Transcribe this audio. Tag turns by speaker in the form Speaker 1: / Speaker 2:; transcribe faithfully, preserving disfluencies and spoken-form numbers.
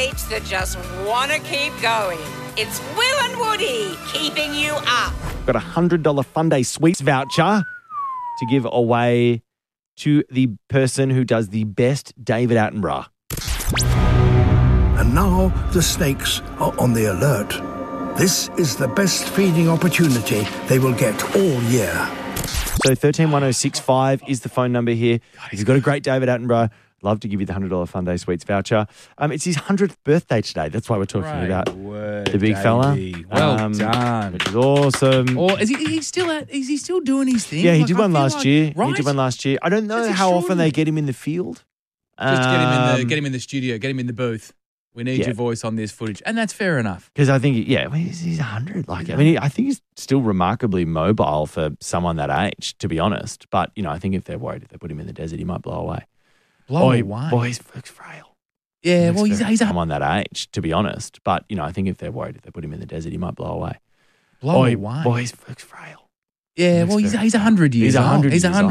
Speaker 1: mates that just want to keep going. It's Will and Woody keeping you up.
Speaker 2: Got a one hundred dollars Fun Day Sweets voucher to give away to the person who does the best David Attenborough.
Speaker 3: And now the snakes are on the alert. This is the best feeding opportunity they will get all year.
Speaker 2: So thirteen one oh six five is the phone number here. If you've got a great David Attenborough, love to give you the one hundred dollars Fun Day Sweets voucher. Um, it's his one hundredth birthday today. That's why we're talking
Speaker 4: Great
Speaker 2: about
Speaker 4: word,
Speaker 2: the big
Speaker 4: Davey.
Speaker 2: fella.
Speaker 4: Well
Speaker 2: um,
Speaker 4: done.
Speaker 2: Which is awesome.
Speaker 4: Or is he he's still at, is he still doing his thing?
Speaker 2: yeah, he
Speaker 4: Like,
Speaker 2: did
Speaker 4: I
Speaker 2: one
Speaker 4: feel
Speaker 2: last
Speaker 4: like-
Speaker 2: year.
Speaker 4: Right?
Speaker 2: He did one last year. I don't know
Speaker 4: That's
Speaker 2: how often they
Speaker 4: extraordinary.
Speaker 2: get him in the field.
Speaker 4: Just get him in the
Speaker 2: Um,
Speaker 4: get him in the studio, get him in the booth. We need
Speaker 2: yeah.
Speaker 4: your voice on this footage, and that's fair enough.
Speaker 2: Because I think, yeah, I mean, he's, he's one hundred. Like, I mean, he, I think he's still remarkably mobile for someone that age, to be honest. But, you know, I think if they're worried, if they put him in the desert, he might blow away.
Speaker 4: Blow
Speaker 2: boy,
Speaker 4: away.
Speaker 2: Boy, he's looks frail.
Speaker 4: Yeah,
Speaker 2: Looks
Speaker 4: well, he's,
Speaker 2: very-
Speaker 4: he's a
Speaker 2: someone that age, to be honest. But, you know, I think if they're worried, if they put him in the desert, he might blow away.
Speaker 4: blow
Speaker 2: boy,
Speaker 4: away.
Speaker 2: boy, he's looks frail.
Speaker 4: Yeah,
Speaker 2: Looks
Speaker 4: well, he's
Speaker 2: very
Speaker 4: he's a
Speaker 2: frail.
Speaker 4: hundred years
Speaker 2: He's
Speaker 4: old.
Speaker 2: one hundred
Speaker 4: He's a
Speaker 2: years
Speaker 4: hundred